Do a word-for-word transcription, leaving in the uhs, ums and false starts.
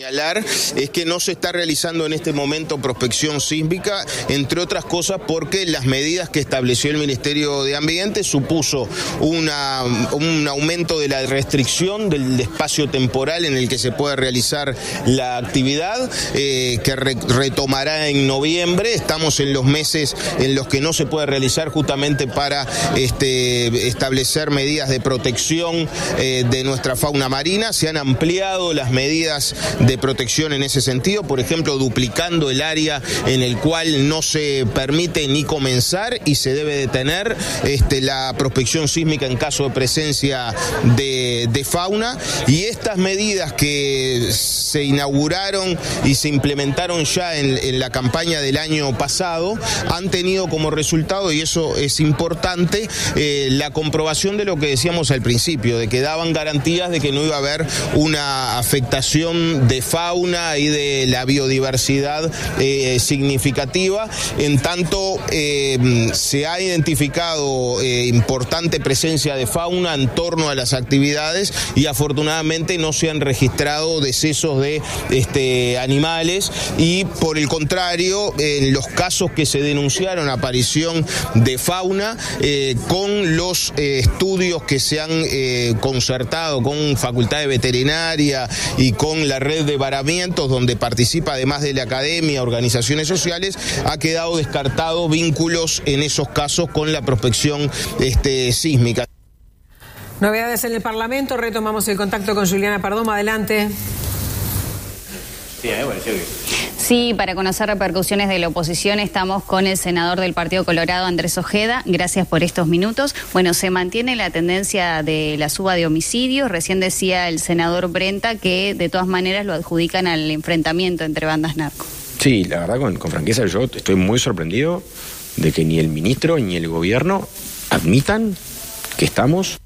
señalar es que no se está realizando en este momento prospección sísmica, entre otras cosas porque las medidas que estableció el Ministerio de Ambiente supuso una, un aumento de la restricción del espacio temporal en el que se puede realizar la actividad, eh, que re, retomará en noviembre. Estamos en los meses en los que no se puede realizar justamente para este, establecer medidas de protección eh, de nuestra fauna marina. Se han ampliado las medidas de protección en ese sentido, por ejemplo, duplicando el área en el cual no se permite ni comenzar y se debe detener este, la prospección sísmica en caso de presencia de, de fauna. Y estas medidas que se inauguraron y se implementaron ya en, en la campaña del año pasado han tenido como resultado, y eso es importante, eh, la comprobación de lo que decíamos al principio, de que daban garantías de que no iba a haber una afectación de fauna y de la biodiversidad eh, significativa. En tanto, eh, se ha identificado eh, importante presencia de fauna en torno a las actividades y afortunadamente no se han registrado decesos de este, animales, y por el contrario, en los casos que se denunciaron aparición de fauna, eh, con los eh, estudios que se han eh, concertado con Facultad de Veterinaria y con la red de varamientos, donde participa además de la academia, organizaciones sociales, ha quedado descartado vínculos en esos casos con la prospección este, sísmica. Novedades en el Parlamento, retomamos el contacto con Juliana Perdomo, adelante. Sí, eh, bueno, sí. Sí, para conocer repercusiones de la oposición estamos con el senador del Partido Colorado, Andrés Ojeda. Gracias por estos minutos. Bueno, se mantiene la tendencia de la suba de homicidios. Recién decía el senador Brenta que de todas maneras lo adjudican al enfrentamiento entre bandas narco. Sí, la verdad, con, con franqueza, yo estoy muy sorprendido de que ni el ministro ni el gobierno admitan que estamos